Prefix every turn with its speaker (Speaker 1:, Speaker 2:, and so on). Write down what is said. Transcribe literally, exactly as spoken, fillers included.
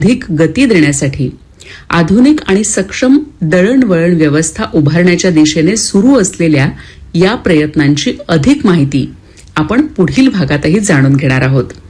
Speaker 1: अधिक गती देण्यासाठी आधुनिक आणि सक्षम दळणवळण व्यवस्था उभारण्याच्या दिशेने सुरू असलेल्या या प्रयत्नांची अधिक माहिती आपण पुढील भागातही जाणून घेणार आहोत.